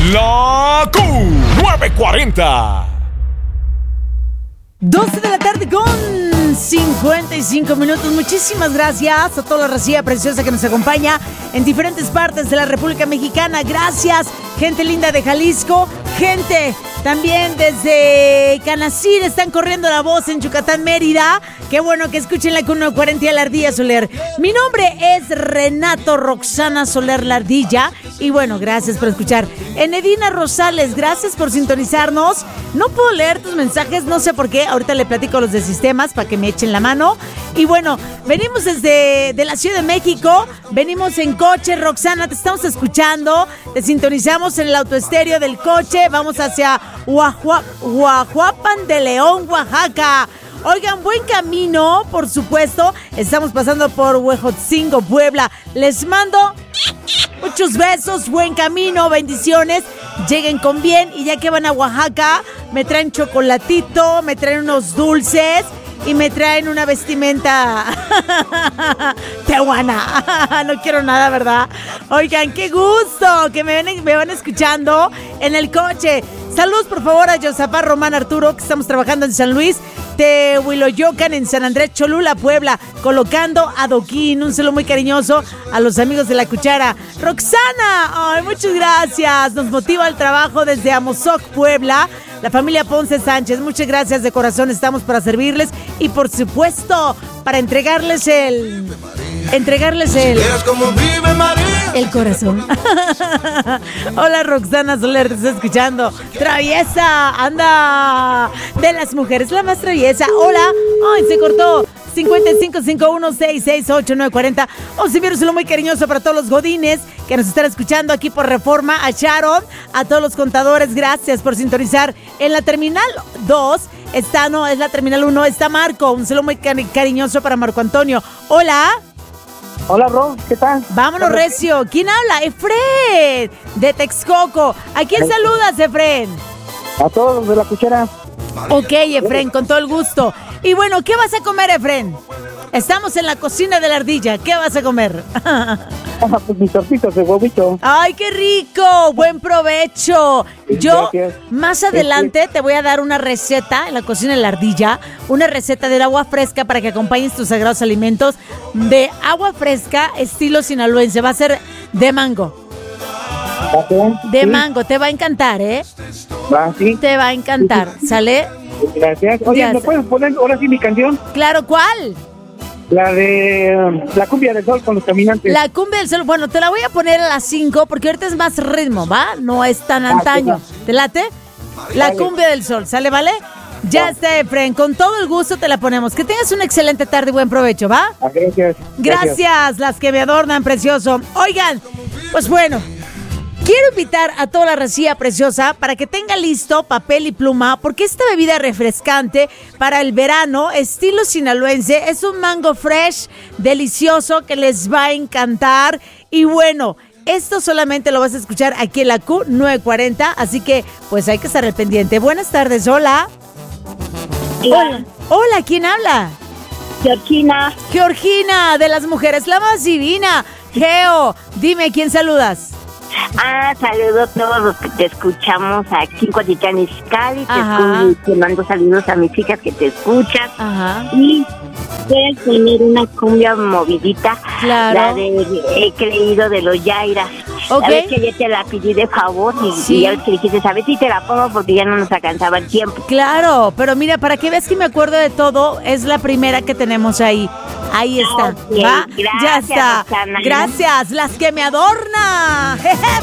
La Q940. 12 de la tarde con 55 minutos. Muchísimas gracias a toda la racía preciosa que nos acompaña en diferentes partes de la República Mexicana. Gracias, gente linda de Jalisco. Gente también desde Canacín, están corriendo la voz en Yucatán, Mérida. Qué bueno que escuchen la Q940 La Ardilla Soler. Mi nombre es Renato Roxana Soler La Ardilla. Y bueno, gracias por escuchar. Enedina Rosales, gracias por sintonizarnos. No puedo leer tus mensajes, no sé por qué. Ahorita le platico a los de sistemas para que me echen la mano. Y bueno, venimos desde la Ciudad de México. Venimos en coche, Roxana, te estamos escuchando. Te sintonizamos en el autoestéreo del coche. Vamos hacia Guajuapan de León, Oaxaca. Oigan, buen camino, por supuesto. Estamos pasando por Huejotzingo, Puebla. Les mando muchos besos, buen camino, bendiciones. Lleguen con bien y ya que van a Oaxaca, me traen chocolatito, me traen unos dulces y me traen una vestimenta tehuana. No quiero nada, ¿verdad? Oigan, qué gusto que me van escuchando en el coche. Saludos, por favor, a Yosapá Román Arturo, que estamos trabajando en San Luis, Tehuiloyocan, en San Andrés Cholula, Puebla, colocando adoquín. Un saludo muy cariñoso a los amigos de La Cuchara. Roxana, ay, muchas gracias. Nos motiva el trabajo desde Amozoc, Puebla. La familia Ponce Sánchez, muchas gracias de corazón. Estamos para servirles y, por supuesto, para entregarles el corazón. Hola, Roxana Soler, te estoy escuchando. Traviesa, anda, de las mujeres, la más traviesa. Hola, ay, se cortó. 5551668940. Un saludo muy cariñoso para todos los godines que nos están escuchando aquí por Reforma, a Sharon, a todos los contadores, gracias por sintonizar. En la terminal 2 está, no, es la terminal 1, está Marco. Un saludo muy cariñoso para Marco Antonio. Hola. Hola, Ro, ¿qué tal? Vámonos, recio. ¿Quién habla? Efren, de Texcoco. ¿A quién saludas, Efren? A todos los de La Cuchara. Ok, Efren, con todo el gusto. Y bueno, ¿qué vas a comer, Efren? Estamos en la cocina de La Ardilla. ¿Qué vas a comer? Pues mis tortitas de huevito. ¡Ay, qué rico! ¡Buen provecho! Yo, gracias. Más adelante, te voy a dar una receta en la cocina de La Ardilla. Una receta del agua fresca para que acompañes tus sagrados alimentos. De agua fresca, estilo sinaloense. Va a ser de mango. De mango. Te va a encantar, ¿eh? Sí. Te va a encantar. ¿Sale? Gracias. Oye, ¿me puedes poner ahora sí mi canción? Claro, ¿cuál? La de La Cumbia del Sol con los caminantes. La Cumbia del Sol, bueno, te la voy a poner a las 5 porque ahorita es más ritmo, ¿va? No es tan antaño. ¿Te late? La Cumbia del Sol, ¿sale, vale? Ya está, Efren, con todo el gusto te la ponemos. Que tengas una excelente tarde y buen provecho, ¿va? Gracias. Gracias, las que me adornan, precioso. Oigan, pues bueno, quiero invitar a toda la racía preciosa para que tenga listo papel y pluma, porque esta bebida refrescante para el verano, estilo sinaloense, es un mango fresh delicioso que les va a encantar. Y bueno, esto solamente lo vas a escuchar aquí en la Q940, así que pues hay que estar al pendiente. Buenas tardes, hola. Hola. Hola, ¿quién habla? Georgina. Georgina, de las mujeres, la más divina. Geo, dime, ¿quién saludas? Saludo a todos los que te escuchamos aquí en Cuatitlán, Izcalli. Te mando saludos a mis hijas que te escuchan. Ajá. Y puedes poner una cumbia movidita. Claro. La de He Creído de los Yairas. Ok. A ver que ya te la pedí de favor Sí. y ya ves que dijiste, a ver si te la pongo porque ya no nos alcanzaba el tiempo. Claro, pero mira, para que veas que me acuerdo de todo, es la primera que tenemos ahí. Ahí está, Ok, ¿va? gracias, Ya está. Roxana. Gracias, las que me adornan. Jeje,